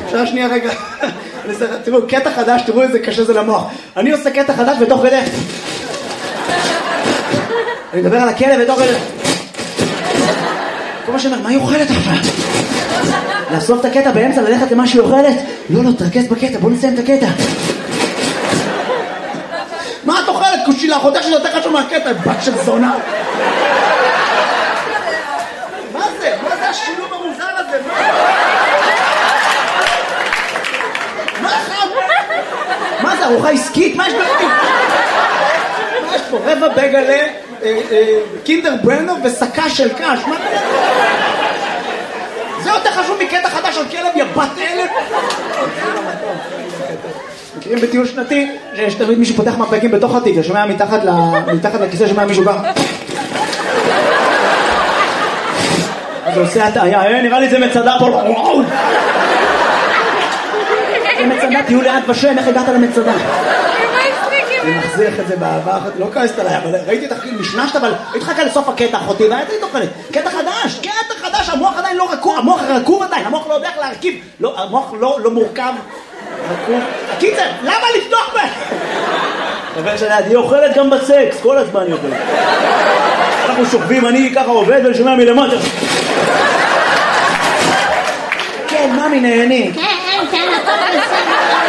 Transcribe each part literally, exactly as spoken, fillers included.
אפשר שנייה רגע. תראו, קטע חדש, תראו איזה קשה זה למוח. אני עושה קטע חדש ותוך כדי. אני מדבר על הכלב ותוך כדי. כל מה שאומר, מה היא אוכלת עכשיו? לאסוף את הקטע באמצע, ללכת למה שהיא אוכלת? לא, לא, תרכז בקטע, בוא נסיים את הקטע. מה את אוכלת? קושילה, אחותך שזה יותר חשוב מהקטע, בת של זונה. מה זה? מה זה השילוב המוזר הזה? מה זה? מה זה? ארוחה עסקית? מה יש פה? מה יש פה? רבע בגלה, קינדר ברנו וסקה של קש. מה זה? זה יותר חשוב מקטע חדש על כלב, יא בת אלף. מכירים בטיול שנתי שיש תמיד מישהו פותח מפקים בתוך התיק, שומע מתחת לכיסא, שומע מישהו ככה. אז הוא עושה הטעיה, נראה לי זה מצדה פה. וואו! זה מצדה, תהיו ליד ושם, איך הגעת למצדה? אני מחזיר את זה באהבה אחת, לא כעסת עליי, אבל ראיתי את החיים, נשנשת, אבל התחכה לסוף הקטע אחותי, והייתי תוכלת, קטע חדש, קטע חדש, המוח עדיין לא רקוב, המוח רקוב עדיין, המוח לא יודע איך להרכיב, המוח לא מורכב, רקוב. קיצר, למה לפתוח בה? אבל שאני, היא אוכלת גם בסקס, כל הזמן היא אוכלת. אנחנו שוכבים, אני ככה עובד ושומע מלמטה. כן, ממי נהני. כן, כן, הכל בסדר.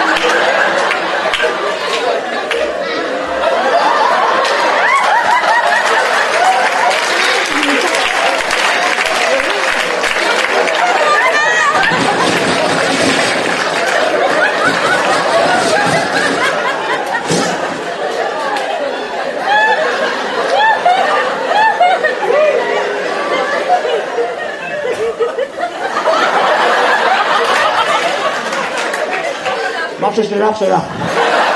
מה ששלך שלך.